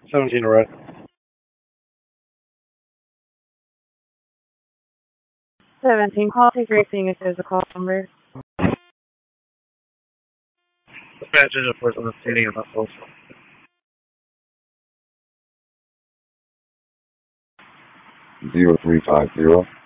17 red. 17, call take racing if there's a call number. Dispatch engine force on the standing of vessels. 0350.